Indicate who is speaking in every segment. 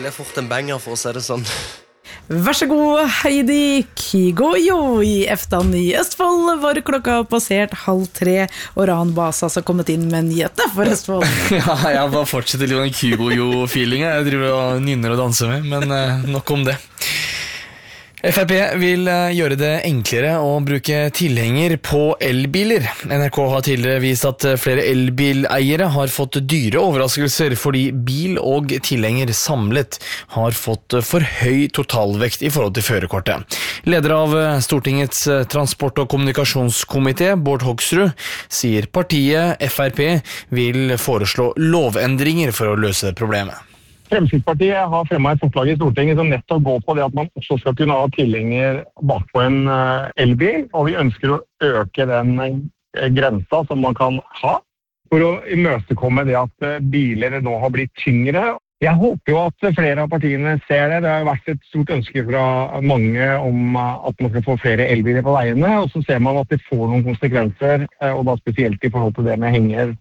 Speaker 1: ble fort en banger, for å si det sånn.
Speaker 2: Vær så god, Heidi Kigoyo i Eftan i Østfold, hvor klokka har passert 2:30, og Rahan Basas har kommet inn med nyhetene for Østfold.
Speaker 3: Ja, jeg bare fortsetter litt av den Kigoyo-feelingen jeg driver og nynner og danser med, men nok om det. FrP vil gjøre det enklere å bruke tilhenger på elbiler. NRK har tidligere vist at flere elbileiere har fått dyre overraskelser fordi bil og tilhenger samlet har fått for høy totalvekt i forhold til førerkortet. Leder av Stortingets transport- og kommunikasjonskomité, Bård Hoksrud, sier partiet FrP vil foreslå lovendringer for å løse problemet.
Speaker 4: Fremskrittspartiet har fremmet et forslag i Stortinget som nettopp går på det at man også skal kunne ha tilhenger bak på en elbil, og vi ønsker å øke den grensa som man kan ha for å imøtekomme det at biler nå har blitt tyngre. Jeg håper jo at flere av partiene ser det. Det har vært et stort ønske fra mange om at man skal få flere elbiler på veiene, og så ser man at det får noen konsekvenser, og da spesielt i forhold til det med henger.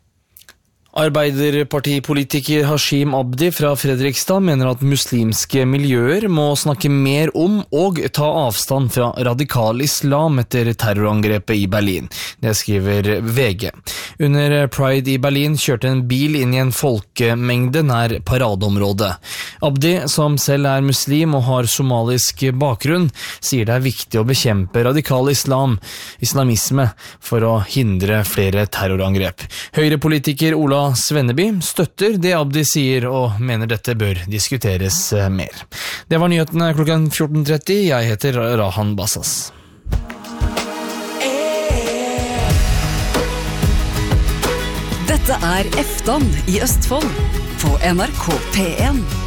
Speaker 3: Arbeiderpartipolitiker Hashim Abdi fra Fredrikstad mener at muslimske miljøer må snakke mer om og ta avstand fra radikal islam etter terrorangrepet i Berlin. Det skriver VG. Under Pride i Berlin kjørte en bil inn i en folkemengde nær paradeområdet. Abdi, som selv er muslim og har somalisk bakgrunn, sier det er viktig å bekjempe radikal islamisme for å hindre flere terrorangrep. Høyrepolitiker Ola Svenneby støtter det Abdi sier og mener dette bør diskuteres mer. Det var nyhetene klokken 14:30. Jeg heter Rahan Basas.
Speaker 5: Dette er Eftan i Østfold på NRK P1.